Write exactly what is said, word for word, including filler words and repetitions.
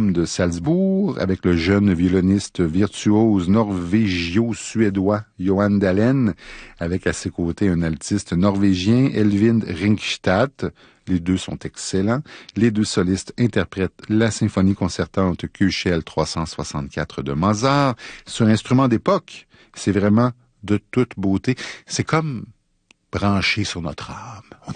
Philharmonium de Salzbourg avec le jeune violoniste virtuose norvégio-suédois Johan Dalen, avec à ses côtés un altiste norvégien, Elvind Ringstad. Les deux sont excellents. Les deux solistes interprètent la symphonie concertante Q C L trois cent soixante-quatre de Mozart sur instrument d'époque. C'est vraiment de toute beauté. C'est comme branché sur notre âme. On